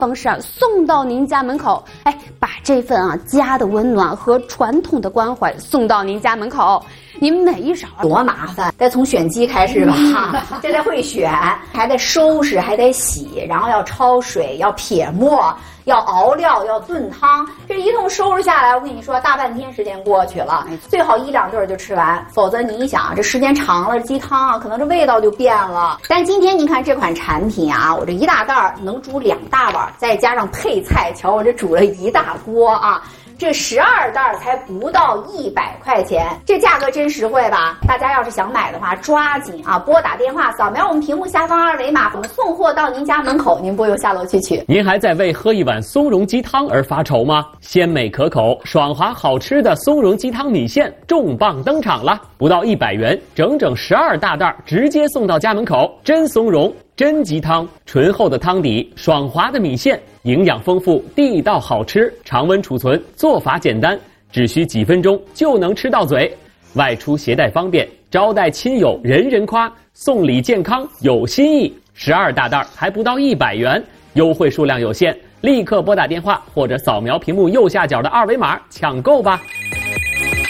方式送到您家门口。哎，把这份家的温暖和传统的关怀送到您家门口。您每一勺多麻烦，得从选鸡开始吧，这得会选，还得收拾，还得洗，然后要焯水，要撇沫，要熬料，要炖汤，这一通收拾下来，我跟你说，大半天时间过去了，最好1、2顿就吃完，否则你一想，这时间长了，鸡汤可能这味道就变了。但今天您看这款产品我这1大袋能煮2大碗，再加上配菜，瞧我这煮了1大锅这12袋才不到100块钱，这价格真实惠吧？大家要是想买的话，抓紧拨打电话，扫描我们屏幕下方2维码，我们送货到您家门口，您不用下楼去取。 您还在为喝一碗松茸鸡汤而发愁吗？鲜美可口、爽滑好吃的松茸鸡汤米线重磅登场了，不到100元，整整12大袋，直接送到家门口。真松茸，真鸡汤，醇厚的汤底，爽滑的米线，营养丰富，地道好吃，常温储存，做法简单，只需几分钟就能吃到嘴。外出携带方便，招待亲友人人夸，送礼健康有新意。12大袋还不到100元，优惠数量有限，立刻拨打电话或者扫描屏幕右下角的2维码抢购吧。